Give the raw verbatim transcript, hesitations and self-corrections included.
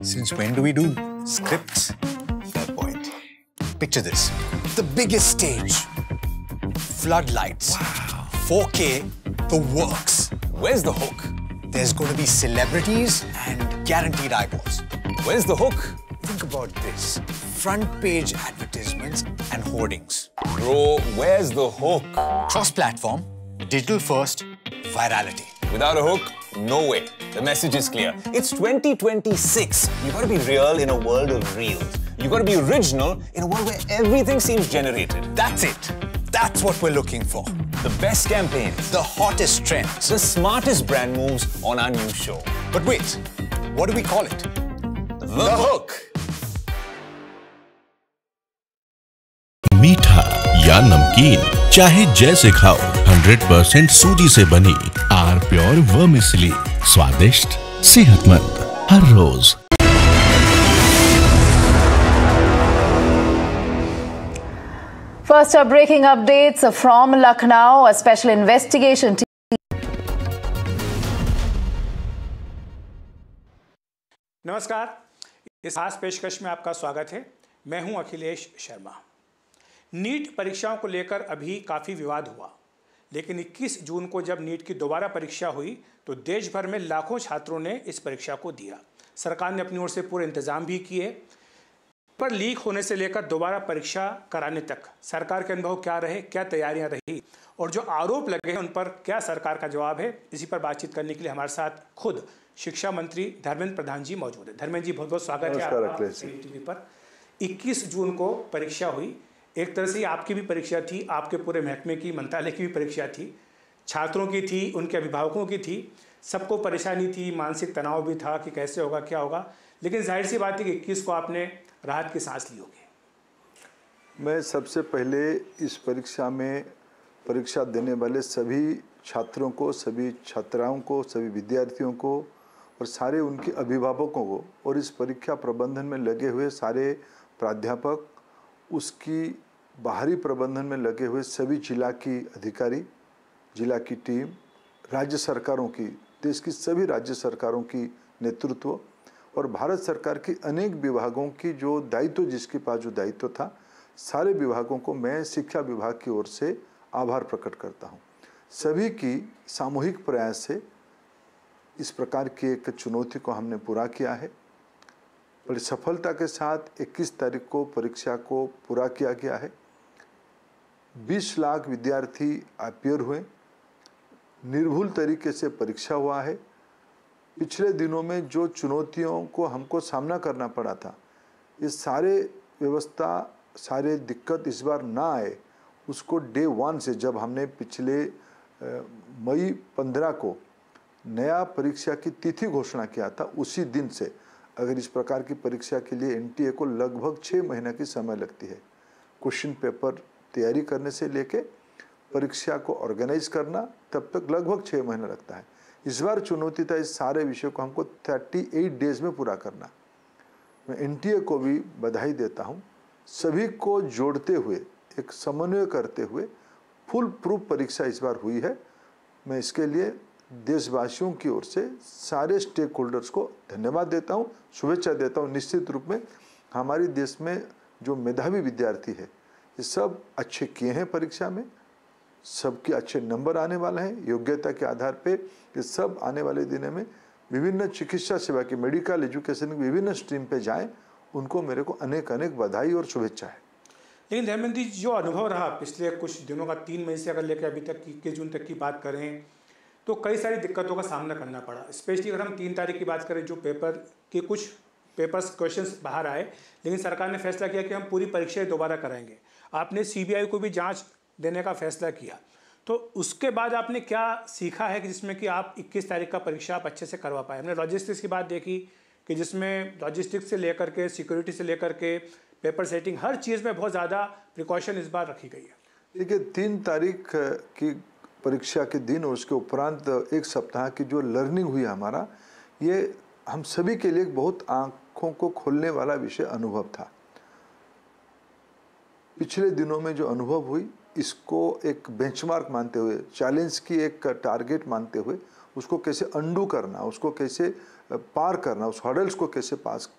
Since when do we do scripts? Fair point. Picture this. The biggest stage. Floodlights. Wow. four K, the works. Where's the hook? There's going to be celebrities and guaranteed eyeballs. Where's the hook? Think about this. Front page advertisements and hoardings. Bro, where's the hook? Cross-platform, digital first, virality. Without a hook, no way. The message is clear. It's twenty twenty-six. You gotta be real in a world of reels. You gotta be original in a world where everything seems generated. That's it. That's what we're looking for. The best campaigns. The hottest trends. The smartest brand moves on our new show. But wait, what do we call it? The, the hook. मीठा या नमकीन चाहे जैसे खाओ, hundred percent सूजी से बनी are pure vermicelli, स्वादिष्ट सेहतमंद हर रोज। First, our breaking updates from Lucknow. A special investigation team. नमस्कार, इस खास पेशकश में आपका स्वागत है। मैं हूं अखिलेश शर्मा। नीट परीक्षाओं को लेकर अभी काफ़ी विवाद हुआ, लेकिन इक्कीस जून को जब नीट की दोबारा परीक्षा हुई तो देश भर में लाखों छात्रों ने इस परीक्षा को दिया। सरकार ने अपनी ओर से पूरे इंतजाम भी किए, पर लीक होने से लेकर दोबारा परीक्षा कराने तक सरकार के अनुभव क्या रहे, क्या तैयारियां रही और जो आरोप लगे हैं उन पर क्या सरकार का जवाब है, इसी पर बातचीत करने के लिए हमारे साथ खुद शिक्षा मंत्री धर्मेंद्र प्रधान जी मौजूद है। धर्मेंद्र जी, बहुत बहुत स्वागत है आपका टीवी पर। इक्कीस जून को परीक्षा हुई, एक तरह से आपकी भी परीक्षा थी, आपके पूरे महकमे की, मंत्रालय की भी परीक्षा थी, छात्रों की थी, उनके अभिभावकों की थी, सबको परेशानी थी, मानसिक तनाव भी था कि कैसे होगा, क्या होगा, लेकिन जाहिर सी बात है कि इक्कीस को आपने राहत की सांस ली होगी। मैं सबसे पहले इस परीक्षा में परीक्षा देने वाले सभी छात्रों को, सभी छात्राओं को, सभी विद्यार्थियों को और सारे उनके अभिभावकों को और इस परीक्षा प्रबंधन में लगे हुए सारे प्राध्यापक, उसकी बाहरी प्रबंधन में लगे हुए सभी जिला की अधिकारी, जिला की टीम, राज्य सरकारों की, देश की सभी राज्य सरकारों की नेतृत्व और भारत सरकार के अनेक विभागों की जो दायित्व, जिसके पास जो दायित्व था, सारे विभागों को मैं शिक्षा विभाग की ओर से आभार प्रकट करता हूं। सभी की सामूहिक प्रयास से इस प्रकार की एक चुनौती को हमने पूरा किया है। बड़ी सफलता के साथ इक्कीस तारीख को परीक्षा को पूरा किया गया है। बीस लाख विद्यार्थी अपीयर हुए, निर्भुल तरीके से परीक्षा हुआ है। पिछले दिनों में जो चुनौतियों को हमको सामना करना पड़ा था, ये सारे व्यवस्था, सारे दिक्कत इस बार ना आए, उसको डे वन से जब हमने पिछले मई पंद्रह को नया परीक्षा की तिथि घोषणा किया था, उसी दिन से अगर इस प्रकार की परीक्षा के लिए एनटीए को लगभग छः महीने की समय लगती है। क्वेश्चन पेपर तैयारी करने से लेके परीक्षा को ऑर्गेनाइज करना, तब तक लगभग छः महीना लगता है। इस बार चुनौती था इस सारे विषय को हमको अड़तीस डेज में पूरा करना। मैं एनटीए को भी बधाई देता हूँ। सभी को जोड़ते हुए, एक समन्वय करते हुए फुल प्रूफ परीक्षा इस बार हुई है। मैं इसके लिए देशवासियों की ओर से सारे स्टेक होल्डर्स को धन्यवाद देता हूँ, शुभेच्छा देता हूँ। निश्चित रूप में हमारे देश में जो मेधावी विद्यार्थी है, ये सब अच्छे किए हैं परीक्षा में, सबके अच्छे नंबर आने वाले हैं। योग्यता के आधार पे ये सब आने वाले दिनों में विभिन्न चिकित्सा सेवा की, मेडिकल एजुकेशन की विभिन्न स्ट्रीम पे जाएं। उनको मेरे को अनेक अनेक बधाई और शुभेच्छा है। लेकिन धर्मेंद्र जी, जो अनुभव रहा पिछले कुछ दिनों का, तीन मई से अगर लेकर अभी तक की इक्कीस जून तक की बात करें तो कई सारी दिक्कतों का सामना करना पड़ा। स्पेशली अगर हम तीन तारीख की बात करें, जो पेपर के कुछ पेपर्स क्वेश्चंस बाहर आए, लेकिन सरकार ने फैसला किया कि हम पूरी परीक्षाएं दोबारा कराएंगे। आपने सीबीआई को भी जांच देने का फैसला किया, तो उसके बाद आपने क्या सीखा है कि जिसमें कि आप इक्कीस तारीख का परीक्षा आप अच्छे से करवा पाए? हमने लॉजिस्टिक्स की बात देखी कि जिसमें लॉजिस्टिक्स से लेकर के, सिक्योरिटी से लेकर के, पेपर सेटिंग, हर चीज़ में बहुत ज़्यादा प्रिकॉशन इस बार रखी गई है। देखिए, तीन तारीख की परीक्षा के दिन और उसके उपरांत एक सप्ताह की जो लर्निंग हुई हमारा, ये हम सभी के लिए बहुत आंखों को खोलने वाला विषय अनुभव था। पिछले दिनों में जो अनुभव हुई, इसको एक बेंचमार्क मानते हुए, चैलेंज की एक टारगेट मानते हुए, उसको कैसे अंडू करना, उसको कैसे पार करना, उस हर्डल्स को कैसे पास